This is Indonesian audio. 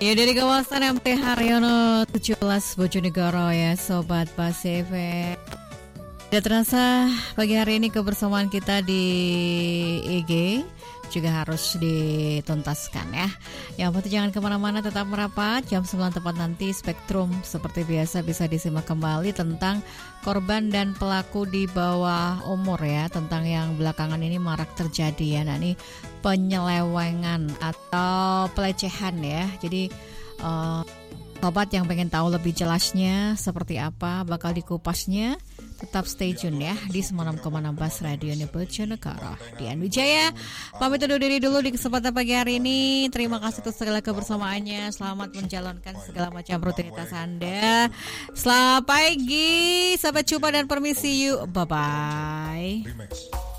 Ya dari kawasan MT Haryono 17 Bojonegoro ya Sobat Pasifik. Tidak terasa pagi hari ini kebersamaan kita di IG juga harus dituntaskan ya. Yang penting jangan kemana-mana, tetap merapat. Jam 9 tepat nanti Spektrum seperti biasa bisa disimak kembali tentang korban dan pelaku di bawah umur ya. Tentang yang belakangan ini marak terjadi ya. Nah ini penyelewengan atau pelecehan ya. Jadi sobat yang pengen tahu lebih jelasnya seperti apa bakal dikupasnya, tetap stay tune ya di 96,16 Radio Bojonegoro. Dian Wijaya pamit undur diri dulu di kesempatan pagi hari ini. Terima kasih untuk segala kebersamaannya. Selamat menjalankan segala macam rutinitas Anda. Selamat pagi, sampai jumpa dan permisi yuk. Bye bye.